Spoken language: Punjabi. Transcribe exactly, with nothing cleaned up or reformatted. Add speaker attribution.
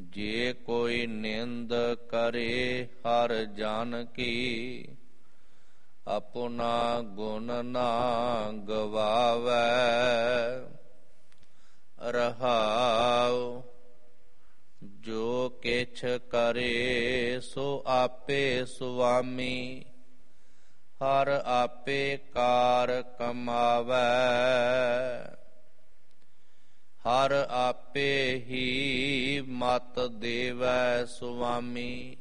Speaker 1: ਜੇ ਕੋਈ ਨਿੰਦ ਕਰੇ ਹਰ ਜਨ ਕੀ, ਆਪਣਾ ਗੁਣ ਨਾ ਗਵਾਵੈ। ਰਹਾਉ ਜੋ ਕਿਛ ਕਰੇ ਸੋ ਆਪੇ ਸੁਆਮੀ, ਹਰ ਆਪੇ ਕਾਰ ਕਮਾਵੈ। ਹਰ ਆਪੇ ਹੀ ਮਤ ਦੇਵੈ ਸੁਆਮੀ,